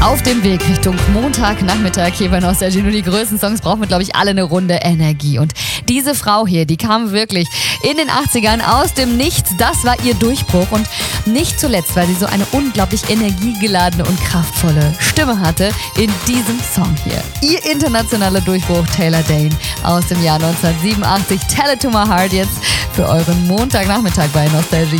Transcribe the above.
Auf dem Weg Richtung Montagnachmittag hier bei Nostalgie. Nur die größten Songs brauchen wir, glaube ich, alle eine Runde Energie. Und diese Frau hier, die kam wirklich in den 80ern aus dem Nichts. Das war ihr Durchbruch. Und nicht zuletzt, weil sie so eine unglaublich energiegeladene und kraftvolle Stimme hatte in diesem Song hier. Ihr internationaler Durchbruch, Taylor Dayne aus dem Jahr 1987. Tell It To My Heart jetzt für euren Montagnachmittag bei Nostalgie.